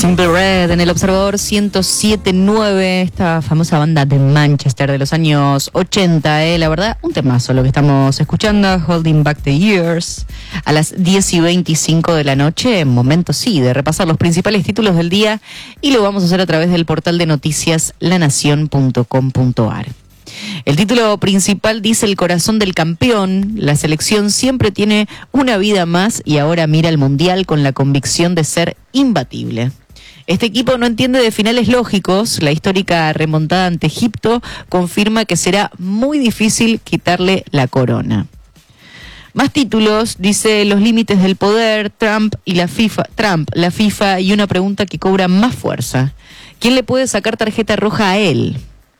Simple Red en el Observador 107.9, esta famosa banda de Manchester de los años 80, la verdad, un temazo lo que estamos escuchando, Holding Back the Years, a las 10:25 de la noche, momento sí de repasar los principales títulos del día, y lo vamos a hacer a través del portal de noticias lanacion.com.ar. El título principal dice: el corazón del campeón, la selección siempre tiene una vida más y ahora mira al mundial con la convicción de ser imbatible. Este equipo no entiende de finales lógicos. La histórica remontada ante Egipto confirma que será muy difícil quitarle la corona. Más títulos, dice: los límites del poder, Trump, la FIFA y una pregunta que cobra más fuerza: ¿quién le puede sacar tarjeta roja a él?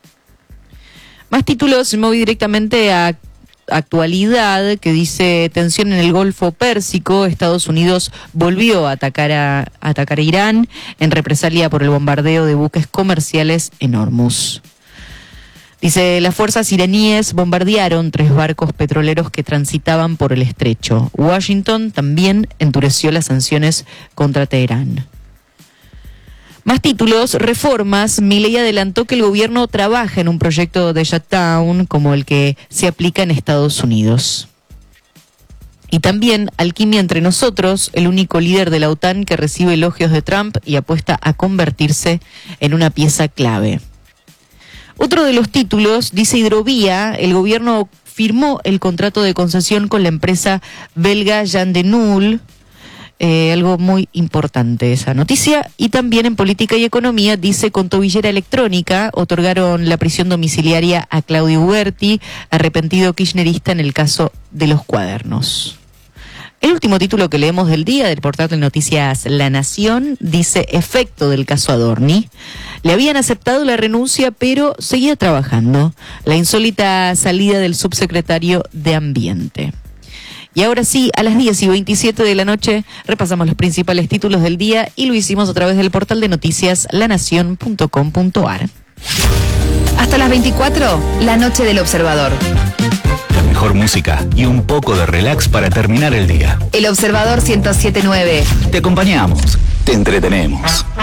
Más títulos, me voy directamente a actualidad, que dice: tensión en el Golfo Pérsico, Estados Unidos volvió a atacar a Irán en represalia por el bombardeo de buques comerciales en Hormuz. Dice: las fuerzas iraníes bombardearon 3 barcos petroleros que transitaban por el estrecho. Washington también endureció las sanciones contra Teherán. Más títulos, reformas. Milei adelantó que el gobierno trabaja en un proyecto de shutdown como el que se aplica en Estados Unidos. Y también alquimia entre nosotros, el único líder de la OTAN que recibe elogios de Trump y apuesta a convertirse en una pieza clave. Otro de los títulos dice: Hidrovía, el gobierno firmó el contrato de concesión con la empresa belga Jan de Nul. Algo muy importante esa noticia. Y también en política y economía dice: con tobillera electrónica otorgaron la prisión domiciliaria a Claudio Uberti, arrepentido kirchnerista en el caso de los cuadernos. El último título que leemos del día del portal de noticias La Nación dice: efecto del caso Adorni. Le habían aceptado la renuncia, pero seguía trabajando. La insólita salida del subsecretario de Ambiente. Y ahora sí, a las 10:27 de la noche repasamos los principales títulos del día y lo hicimos a través del portal de noticias lanacion.com.ar. Hasta las 24, la noche del Observador. La mejor música y un poco de relax para terminar el día. El Observador 107.9. Te acompañamos, te entretenemos.